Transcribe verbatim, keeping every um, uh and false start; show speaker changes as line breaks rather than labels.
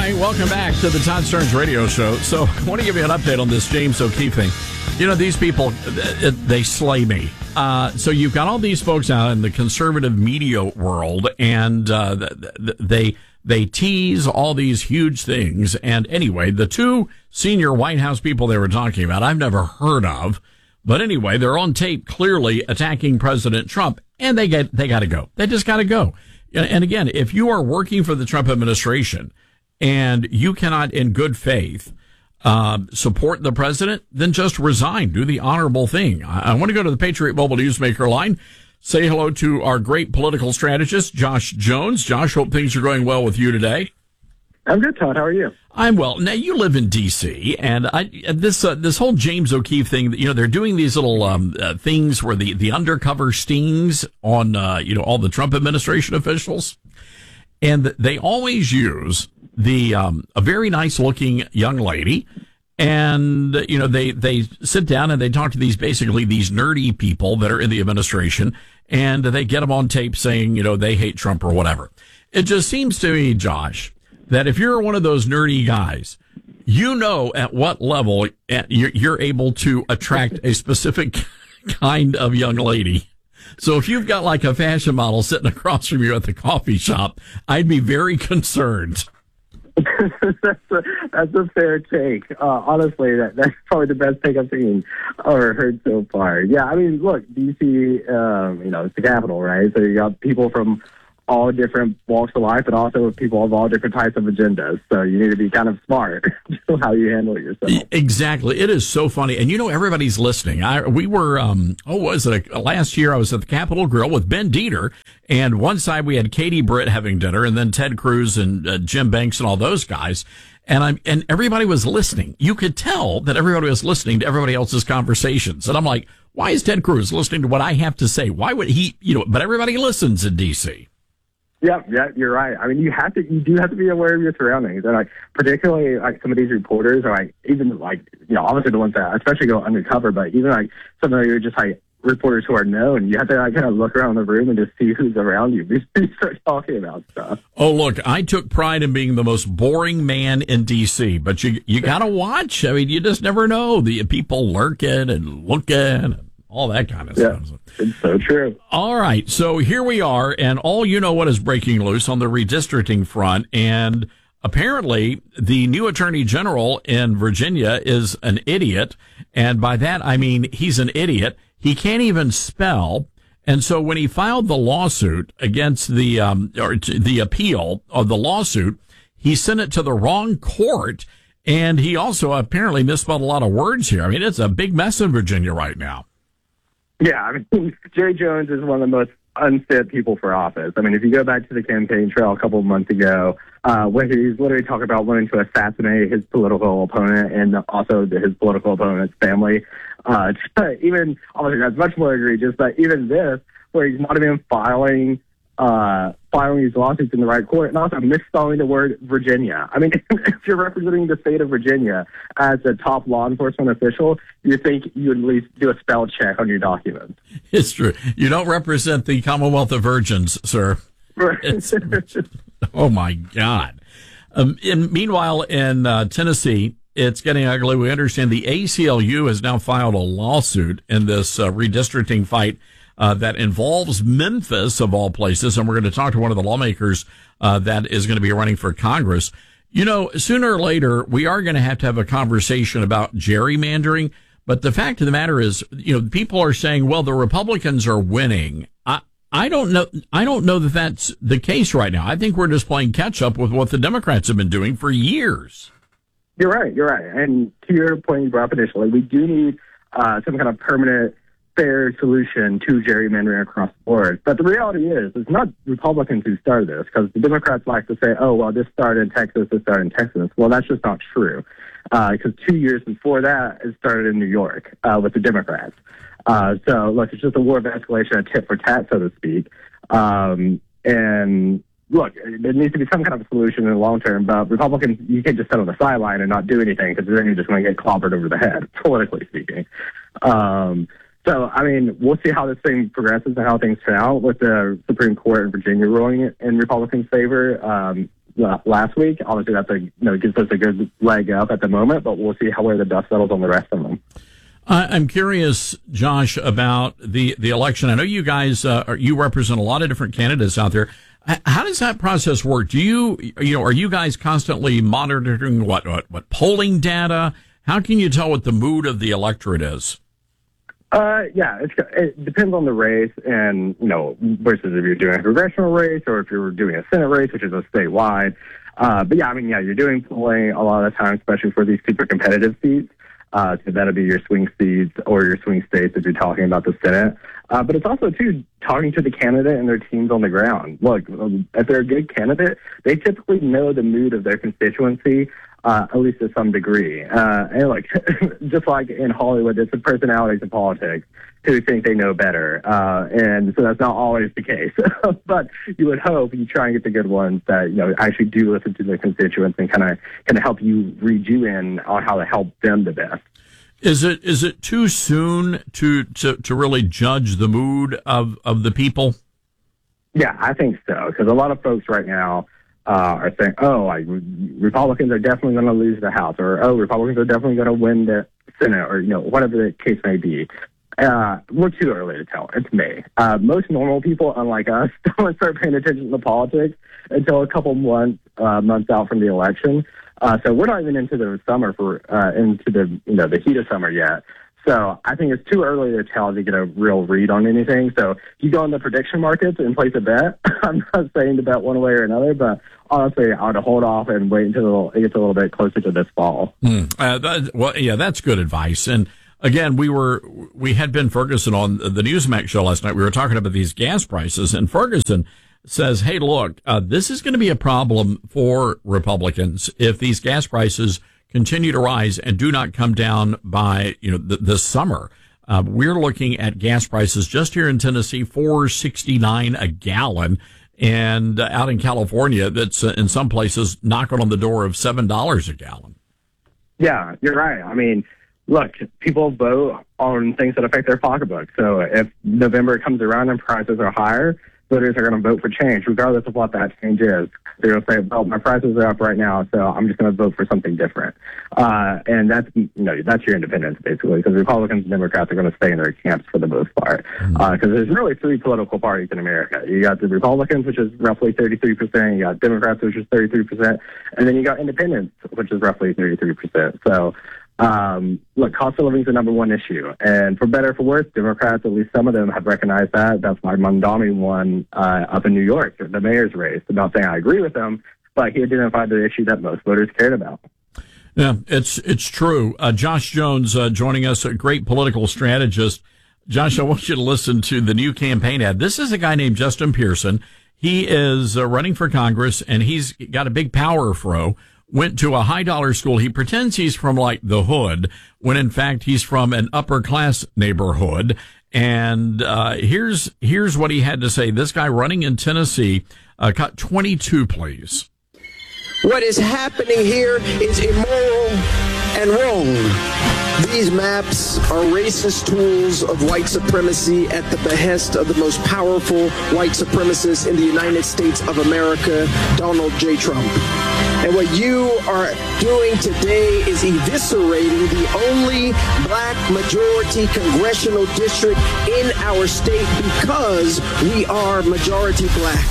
right, welcome back to the Todd Stearns Radio Show. So I want to give you an update on this James O'Keefe thing. You know, these people, they slay me. Uh, so you've got all these folks out in the conservative media world, and uh, they they tease all these huge things. And anyway, the two senior White House people they were talking about, I've never heard of. But anyway, they're on tape clearly attacking President Trump, and they get they got to go. They just got to go. And again, if you are working for the Trump administration and you cannot, in good faith, uh, support the president, then just resign. Do the honorable thing. I, I want to go to the Patriot Mobile Newsmaker line. Say hello to our great political strategist, Josh Jones. Josh, hope things are going well with you today.
I'm good, Todd. How are you?
I'm well. Now, you live in D C, and I, this uh, this whole James O'Keefe thing, you know, they're doing these little um, uh, things where the, the undercover stings on, uh, you know, all the Trump administration officials. And they always use the um, a very nice-looking young lady, and, you know, they, they sit down and they talk to these, basically, these nerdy people that are in the administration, and they get them on tape saying, you know, they hate Trump or whatever. It just seems to me, Josh, that if you're one of those nerdy guys, you know at what level you're able to attract a specific kind of young lady. So if you've got like a fashion model sitting across from you at the coffee shop, I'd be very concerned.
that's, a, that's a fair take. Uh, honestly, that, that's probably the best take I've seen or heard so far. Yeah, I mean, look, D C, um, you know, it's the capital, right? So you got people from all different walks of life, and also people of all different types of agendas. So you need to be kind of smart how you handle yourself.
Exactly. It is so funny. And you know, everybody's listening. I, we were, um, oh, was it a, last year I was at the Capitol Grill with Ben Dieter, and one side we had Katie Britt having dinner, and then Ted Cruz and uh, Jim Banks and all those guys. And I'm, and everybody was listening. You could tell that everybody was listening to everybody else's conversations. And I'm like, why is Ted Cruz listening to what I have to say? Why would he, you know, but everybody listens in D C.
Yeah, yeah, you're right. I mean, you have to, you do have to be aware of your surroundings, and like, particularly like some of these reporters, or like even like, you know, obviously the ones that especially go undercover, but even like some of your just like reporters who are known, you have to like kind of look around the room and just see who's around you before you start talking about stuff.
Oh, look, I took pride in being the most boring man in D C, but you you gotta watch. I mean, you just never know the people lurking and looking. And all that kind of
yeah,
stuff.
It's so true.
All right. So here we are, and all you know what is breaking loose on the redistricting front. And apparently the new attorney general in Virginia is an idiot. And by that, I mean he's an idiot. He can't even spell. And so when he filed the lawsuit against the, um, or the appeal of the lawsuit, he sent it to the wrong court. And he also apparently misspelled a lot of words here. I mean, it's a big mess in Virginia right now.
Yeah, I mean, Jerry Jones is one of the most unfit people for office. I mean, if you go back to the campaign trail a couple of months ago, uh, when he's literally talking about wanting to assassinate his political opponent and also his political opponent's family, uh, even, obviously that's much more egregious, but even this, where he's not even filing uh, filing these lawsuits in the right court, and also misspelling the word Virginia. I mean, if you're representing the state of Virginia as a top law enforcement official, you think you would at least do a spell check on your documents.
It's true. You don't represent the Commonwealth of Virgins, sir. It's, oh, my God. Um, in, meanwhile, in uh, Tennessee, it's getting ugly. We understand the A C L U has now filed a lawsuit in this uh, redistricting fight Uh, that involves Memphis, of all places, and we're going to talk to one of the lawmakers uh, that is going to be running for Congress. You know, sooner or later, we are going to have to have a conversation about gerrymandering, but the fact of the matter is, you know, people are saying, well, the Republicans are winning. I, I don't know. I don't know that that's the case right now. I think we're just playing catch up with what the Democrats have been doing for years.
You're right. You're right. And to your point you brought up initially, we do need uh, some kind of permanent fair solution to gerrymandering across the board. But the reality is, it's not Republicans who started this, because the Democrats like to say, oh, well, this started in Texas, this started in Texas. Well, that's just not true, because uh, two years before that, it started in New York uh, with the Democrats. Uh, so, look, it's just a war of escalation, a tit for tat, so to speak. Um, and, look, there needs to be some kind of solution in the long term, but Republicans, you can't just sit on the sideline and not do anything, because then you're just going to get clobbered over the head, politically speaking. Um So, I mean, we'll see how this thing progresses and how things turn out with the Supreme Court in Virginia ruling in Republicans' favor. Um, last week. Obviously, that's a, you know, gives us a good leg up at the moment, but we'll see how where the dust settles on the rest of them.
Uh, I'm curious, Josh, about the, the election. I know you guys, uh, are, you represent a lot of different candidates out there. How does that process work? Do you, you know, are you guys constantly monitoring what, what, what polling data? How can you tell what the mood of the electorate is?
Uh, yeah, it's, it depends on the race and, you know, versus if you're doing a congressional race or if you're doing a Senate race, which is a statewide. Uh, but yeah, I mean, yeah, you're doing polling a lot of the time, especially for these super competitive seats. Uh, so that'll be your swing seats or your swing states if you're talking about the Senate. Uh, but it's also, too, talking to the candidate and their teams on the ground. Look, um, if they're a good candidate, they typically know the mood of their constituency, uh, at least to some degree. Uh, and, like, just like in Hollywood, it's the personalities of politics who think they know better. Uh, and so that's not always the case. But you would hope you try and get the good ones that, you know, actually do listen to their constituents and kind of kind of help you read you in on how to help them the best.
Is it is it too soon to, to, to really judge the mood of, of the people?
Yeah, I think so, because a lot of folks right now uh, are saying, oh, like, Republicans are definitely going to lose the House, or, oh, Republicans are definitely going to win the Senate, or, you know, whatever the case may be. Uh, we're too early to tell. It's May. Uh, most normal people, unlike us, don't start paying attention to politics until a couple months uh, months out from the election. Uh, so we're not even into the summer for uh, into the you know the heat of summer yet. So I think it's too early to tell to get a real read on anything. So if you go in the prediction markets and place a bet, I'm not saying to bet one way or another, but honestly, I would hold off and wait until it gets a little bit closer to this fall.
Mm. Uh, that, well, yeah, that's good advice. And again, we were we had Ben Ferguson on the Newsmax show last night. We were talking about these gas prices, and Ferguson says, hey, look, uh, this is going to be a problem for Republicans if these gas prices continue to rise and do not come down by, you know, th- this summer. Uh, we're looking at gas prices just here in Tennessee, four sixty-nine a gallon. And uh, out in California, that's uh, in some places knocking on the door of seven dollars a gallon.
Yeah, you're right. I mean, look, people vote on things that affect their pocketbook. So if November comes around and prices are higher, voters are going to vote for change, regardless of what that change is. They're going to say, well, my prices are up right now, so I'm just going to vote for something different. Uh, and that's, you know, that's your independence, basically, because Republicans and Democrats are going to stay in their camps for the most part. Because uh, there's really three political parties in America. You got the Republicans, which is roughly thirty-three percent. You got Democrats, which is thirty-three percent. And then you got independents, which is roughly thirty-three percent. So, Um, look, cost of living is the number one issue. And for better or for worse, Democrats, at least some of them, have recognized that. That's why Mondami won uh, up in New York, the mayor's race. I'm not saying I agree with him, but he identified the issue that most voters cared about.
Yeah, it's it's true. Uh, Josh Jones uh, joining us, a great political strategist. Josh, I want you to listen to the new campaign ad. This is a guy named Justin Pearson. He is uh, running for Congress, and he's got a big power fro. Went to a high-dollar school. He pretends he's from, like, the hood, when in fact he's from an upper-class neighborhood. And uh here's here's what he had to say. This guy running in Tennessee, uh, cut twenty-two, please.
What is happening here is immoral and wrong. These maps are racist tools of white supremacy at the behest of the most powerful white supremacist in the United States of America, Donald J. Trump. And what you are doing today is eviscerating the only black majority congressional district in our state because we are majority black.